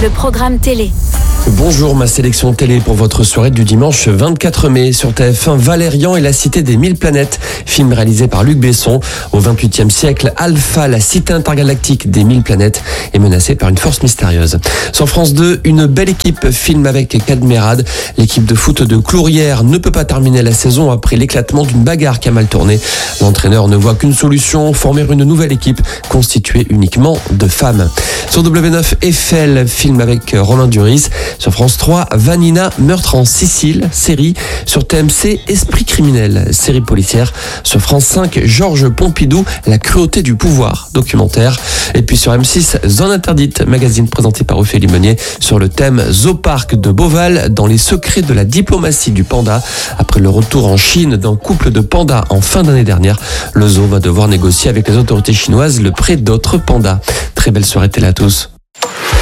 le programme télé. Bonjour, ma sélection télé pour votre soirée du dimanche 24 mai. Sur TF1, Valérian et la cité des 1000 planètes, film réalisé par Luc Besson. Au 28e siècle, Alpha, la cité intergalactique des 1000 planètes, est menacée par une force mystérieuse. Sur France 2, une belle équipe, film avec Cadmerade. L'équipe de foot de Clourières ne peut pas terminer la saison après l'éclatement d'une bagarre qui a mal tourné. L'entraîneur ne voit qu'une solution, former une nouvelle équipe constituée uniquement de femmes. Sur W9, Eiffel, film avec Romain Duris. Sur France 3, Vanina, meurtre en Sicile, série. Sur TMC, Esprit criminel, série policière. Sur France 5, Georges Pompidou, La cruauté du pouvoir, documentaire. Et puis sur M6, Zone interdite, magazine présenté par Ophélie Meunier sur le thème Zooparc de Beauval dans les secrets de la diplomatie du panda. Après le retour en Chine d'un couple de pandas en fin d'année dernière, le zoo va devoir négocier avec les autorités chinoises le prêt d'autres pandas. Très belle soirée télé à tous.